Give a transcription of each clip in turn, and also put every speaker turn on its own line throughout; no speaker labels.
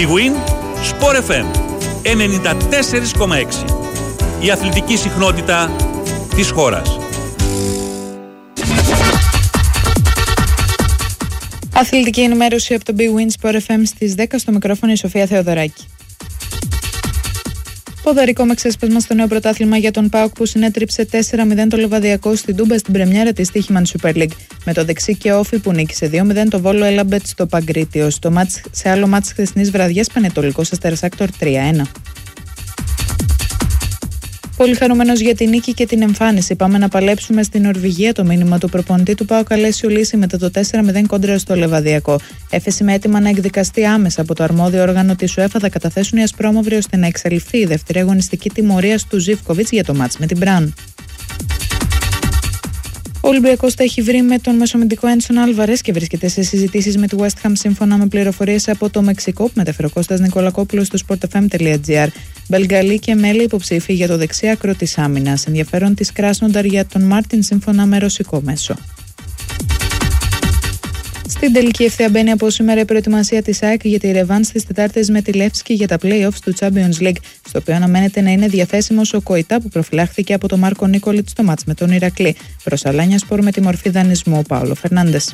Big Win, Sport FM 94,6. Η αθλητική συχνότητα της χώρας.
Αθλητική ενημέρωση από το Big Win Sport FM στις 10 στο μικρόφωνο η Σοφία Θεοδωράκη. Ποδαρικό με ξέσπασμα στο νέο πρωτάθλημα για τον ΠΑΟΚ που συνέτριψε 4-0 το Λεβαδιακό στην Τούμπα στην πρεμιέρα της Τύχημαν Super League. Με το δεξί και όφι που νίκησε 2-0 το Βόλο Έλαμπετ στο Παγκρίτιο. Σε άλλο μάτς χθεσινής βραδιάς Πανετολικός Αστέρας Άκτορ 3-1. Πολύ χαρούμενος για τη νίκη και την εμφάνιση. Πάμε να παλέψουμε στην Νορβηγία. Το μήνυμα του προπονητή του ΠΑΟΚ Αλέσιου Λύση μετά το 4-0 κόντρα στο Λεβαδιακό. Έφεση με έτοιμα να εκδικαστεί άμεσα από το αρμόδιο όργανο της UEFA θα καταθέσουν οι ασπρόμαυροι ώστε να εξαλειφθεί η δεύτερη αγωνιστική τιμωρία του Ζίβκοβιτς για το μάτς με την Μπραν. Ο Ολυμπιακός τα έχει βρει με τον μεσομυντικό Ένσον Άλβαρες και βρίσκεται σε συζητήσεις με τη West Ham σύμφωνα με πληροφορίες από το Μεξικό που μετέφερε ο Κώστας Νικολακόπουλος στο sportfm.gr. Μπελγκαλί και μέλη υποψήφοι για το δεξί άκρο της άμυνας. Ενδιαφέρον της Κράσνονταρ για τον Μάρτιν σύμφωνα με ρωσικό μέσο. Στην τελική ευθεία μπαίνει από σήμερα η προετοιμασία της ΑΕΚ για τη ρεβάνς στις Τετάρτες με τη Λεύσκη για τα play-offs του Champions League, στο οποίο αναμένεται να είναι διαθέσιμος ο Κοϊτά που προφυλάχθηκε από τον Μάρκο Νίκολιτς στο μάτς με τον Ηρακλή. Προς Αλάνια Σπορ με τη μορφή δανεισμού ο Πάολο Φερνάντες.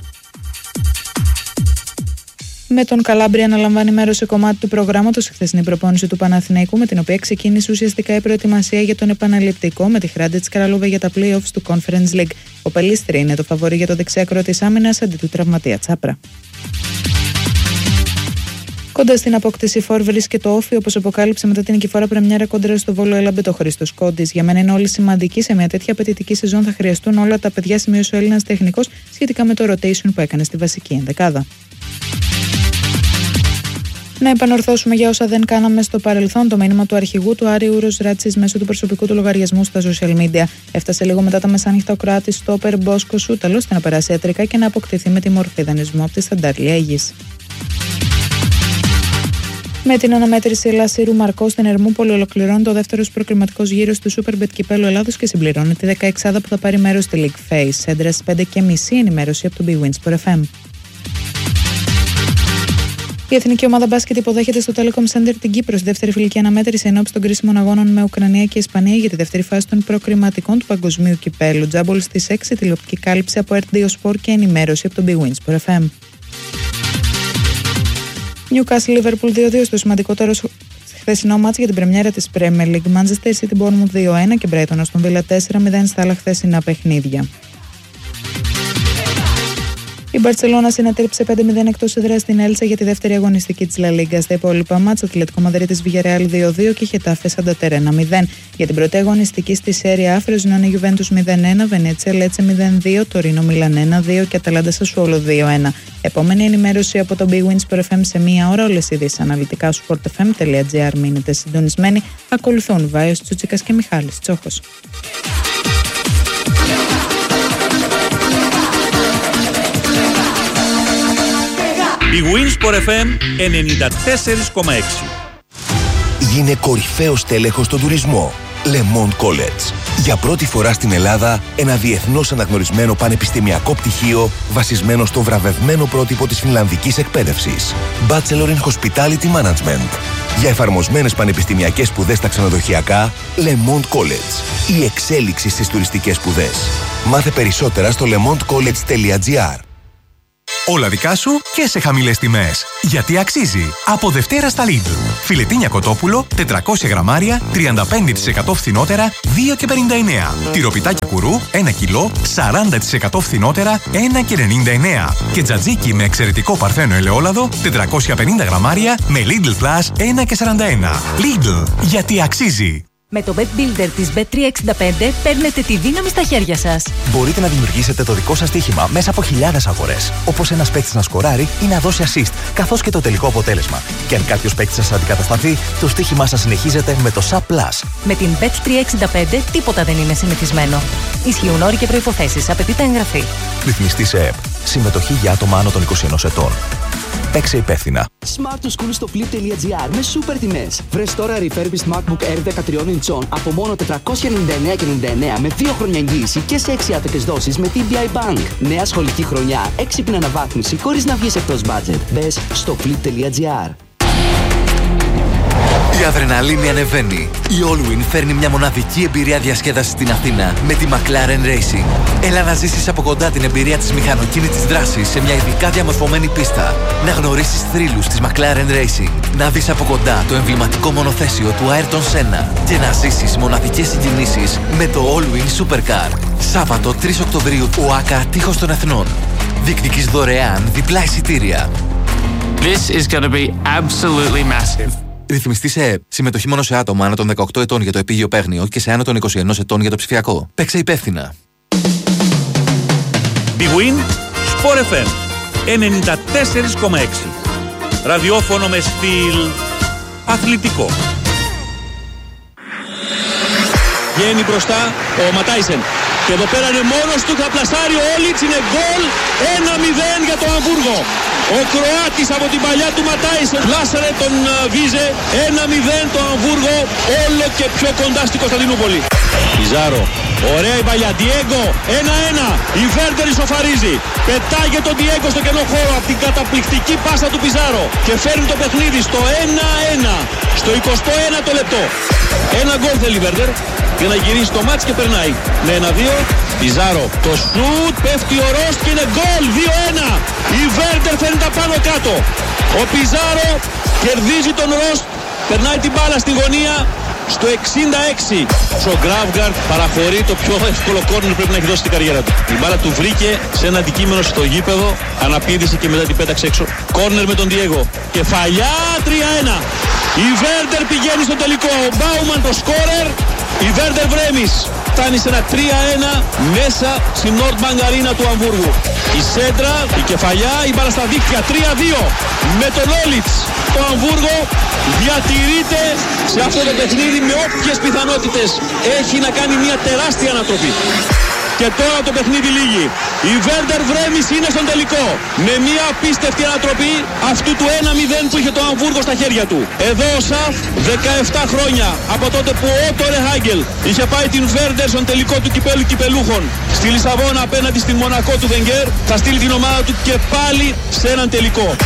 Με τον Καλάμπρια να λαμβάνει μέρος σε κομμάτι του προγράμματος η χθεσινή προπόνηση του Παναθηναϊκού, με την οποία ξεκίνησε ουσιαστικά η προετοιμασία για τον επαναληπτικό με τη Χράντετς Καραλούβα για τα play-offs του Conference League. Ο Πελίστρη είναι το φαβορί για το δεξιάκρο της άμυνας αντί του τραυματία Τσάπρα. Κοντά στην απόκτηση φόρ βρίσκεται το όφι, όπως αποκάλυψε μετά την νικηφόρα πρεμιέρα κόντρα στο Βόλο Έλαμπετ ο Χρήστος Κόντης. Για μένα είναι όλοι σημαντικοί. Σε μια τέτοια απαιτητική σεζόν θα χρειαστούν όλα τα παιδιά, σημείωσε ο Έλληνας τεχνικός σχετικά με το rotation που έκανε στη βασική ενδεκάδα. Να επανορθώσουμε για όσα δεν κάναμε στο παρελθόν το μήνυμα του αρχηγού του Άρη Ούρος Ράτσης μέσω του προσωπικού του λογαριασμού στα social media. Έφτασε λίγο μετά τα μεσάνυχτα ο Κροάτης στόπερ Μπόσκο Σούταλο ώστε να περάσει ιατρικά και να αποκτηθεί με τη μορφή δανεισμού από τη Σταντάρ Λιέγης. Με την αναμέτρηση Λασίρου Μαρκό στην Ερμούπολη ολοκληρώνει το δεύτερος προκριματικός γύρος του Superbet Κυπέλλου Ελλάδος και συμπληρώνει τη 16η που θα πάρει μέρος στη League Face. Έντρας 5.30 ενημέρωση από το Big Win Sport FM. Η εθνική ομάδα μπάσκετ υποδέχεται στο Telecom Center την Κύπρο στη δεύτερη φιλική αναμέτρηση ενόψει των κρίσιμων αγώνων με Ουκρανία και Ισπανία για τη δεύτερη φάση των προκριματικών του Παγκοσμίου Κυπέλλου. Τζάμπολ στις 6, τηλεοπτική κάλυψη από RTO Sport και ενημέρωση από το Big Win Sport FM. Newcastle Liverpool 2-2 στο σημαντικότερο χθεσινό μάτς για την πρεμιέρα της Premier League. Manchester City Bournemouth 2-1 και Brighton Aston Villa 4-0 στα άλλα χθεσινά παιχνίδια. Η Μπαρτσελόνα συνετρίψε 5-0 εκτός έδρας στην Έλτσα για τη δεύτερη αγωνιστική της La Liga. Στα υπόλοιπα μάτς, Ατλέτικο Μαδρίτης Villarreal 2-2 και Χετάφε Σαντατέρ 1-0. Για την πρώτη αγωνιστική στη Σέρια Α, Φρεζινόνη Γιουβέντους 0-1, Βενέτσια Λέτσε 0-2, Τωρίνο Μίλαν 1-2 και Αταλάντα Σασουόλο 2-1. Επόμενη ενημέρωση από το Big Win Sport FM σε μία ώρα. Όλες οι ειδήσεις αναλυτικά στο sportfm.gr. Μείνετε συντονισμένοι. Ακολουθούν Βάιος Τσούτσικας και Μιχάλης Τσόχος.
Big Win Sport FM 94,6.
Γίνε κορυφαίος τέλεχος στον τουρισμό. Le Monde College. Για πρώτη φορά στην Ελλάδα, ένα διεθνώς αναγνωρισμένο πανεπιστημιακό πτυχίο βασισμένο στο βραβευμένο πρότυπο της φινλανδικής εκπαίδευσης. Bachelor in Hospitality Management. Για εφαρμοσμένες πανεπιστημιακές σπουδές στα ξενοδοχειακά, Le Monde College. Η εξέλιξη στις τουριστικές σπουδές. Μάθε περισσότερα στο lemondecollege.gr.
Όλα δικά σου και σε χαμηλές τιμές. Γιατί αξίζει. Από Δευτέρα στα Lidl. Φιλετίνια κοτόπουλο, 400 γραμμάρια, 35% φθηνότερα, 2,59. Τυροπιτάκια κουρού, 1 κιλό, 40% φθηνότερα, 1,99. Και τζατζίκι με εξαιρετικό παρθένο ελαιόλαδο, 450 γραμμάρια, με Lidl Plus, 1,41. Lidl. Γιατί αξίζει.
Με το Bet Builder της Bet365 παίρνετε τη δύναμη στα χέρια σας.
Μπορείτε να δημιουργήσετε το δικό σας στοίχημα μέσα από χιλιάδες αγορές. Όπως ένας παίκτης να σκοράρει ή να δώσει assist, καθώς και το τελικό αποτέλεσμα. Και αν κάποιος παίκτης σας αντικατασταθεί, το στοίχημά σας συνεχίζεται με το SAP Plus.
Με την Bet365 τίποτα δεν είναι συνηθισμένο. Ισχύουν όροι και προϋποθέσεις. Απαιτείται εγγραφή.
Ρυθμιστή σε ΕΕΠ. Συμμετοχή για άτομα άνω των 21 ετών. Παίξε υπεύθυνα.
Smart to School στο Flip.gr με σούπερ τιμές. Βρες τώρα refurbished MacBook Air 13 inch από μόνο 499,99 με 2 χρόνια εγγύηση και σε 6 άτοκες δόσεις με TBI Bank. Νέα σχολική χρονιά, έξυπνη αναβάθμιση χωρίς να βγεις εκτός budget. Μπες στο Flip.gr.
Η αδρεναλίνη ανεβαίνει. Η Allwyn φέρνει μια μοναδική εμπειρία διασκέδασης στην Αθήνα με τη McLaren Racing. Έλα να ζήσεις από κοντά την εμπειρία της μηχανοκίνητης δράσης σε μια ειδικά διαμορφωμένη πίστα. Να γνωρίσεις θρύλους της McLaren Racing. Να δεις από κοντά το εμβληματικό μονοθέσιο του Ayrton Senna. Και να ζήσεις μοναδικές συγκινήσεις με το Allwyn Supercar. Σάββατο 3 Οκτωβρίου, ΟΑΚΑ Τείχος των Εθνών. Διεκδικείς δωρεάν διπλά εισιτήρια.
This is going to be absolutely massive.
Ρυθμιστή σε ΕΕΠ. Συμμετοχή μόνο σε άτομα άνω των 18 ετών για το επίγειο παίγνιο και σε άνω των 21 ετών για το ψηφιακό. Παίξε υπεύθυνα.
Big Win, Sport FM 94,6. Ραδιόφωνο με στυλ αθλητικό.
Βγαίνει μπροστά ο Ματάισεν. Και εδώ πέρα είναι μόνος του, θα πλασάρει ο Όλιτς, είναι γκολ, 1-0 για το Αμβούργο. Ο Κροάτης από την παλιά του Ματάισεν πλάσαρε τον Βίζε, 1-0 το Αμβούργο, όλο και πιο κοντά στην Κωνσταντινούπολη. Πιζάρο, ωραία η παλιά, Διέγκο, 1-1, η Βέρντερ ισοφαρίζει. Πετάγε τον Διέγκο στο κενό χώρο από την καταπληκτική πάσα του Πιζάρο και φέρνει το παιχνίδι στο 1-1, στο 21ο λεπτό. Ένα γκολ θέλει η Βέρντερ για να γυρίσει το μάτς και περνάει. Με 1-2, Πιζάρο, το σουτ, πέφτει ο Ροστ και είναι γκολ, 2-1. Η Βέρντερ φέρνει τα πάνω κάτω. Ο Πιζάρο κερδίζει τον Ροστ, περνάει την μπάλα στη γωνία στο 66. Ο Γκράφγκαρτ παραχωρεί το πιο εύκολο κόρνερ πρέπει να έχει δώσει στην καριέρα του. Η μπάλα του βρήκε σε ένα αντικείμενο στο γήπεδο, αναπήδησε και μετά την πέταξε έξω. Κόρνερ με τον Διέγκο. Κεφαλιά, 3-1. Η Βέρντερ πηγαίνει στο τελικό. Ο Μπάουμαν το σκόρερ. Η Βέρντερ Βρέμις φτάνει σε ένα 3-1 μέσα στην Nordbank Arena του Αμβούργου. Η σέντρα, η κεφαλιά, η μπάλα στα δίκτυα, 3-2 με τον Όλιτς. Το Αμβούργο διατηρείται σε αυτό το παιχνίδι με όποιες πιθανότητες έχει να κάνει μια τεράστια ανατροπή. Και τώρα το παιχνίδι λύγει. Η Βέρντερ Βρέμις είναι στον τελικό. Με μια απίστευτη ανατροπή αυτού του 1-0 που είχε το Αμβούργο στα χέρια του. Εδώ ο Σαφ 17 χρόνια από τότε που ο Ότο Ρεχάγκελ είχε πάει την Βέρντερ στον τελικό του κυπέλου κυπελούχων στη Λισαβόνα απέναντι στην Μονακό του Βενγκέρ, θα στείλει την ομάδα του και πάλι σε έναν τελικό.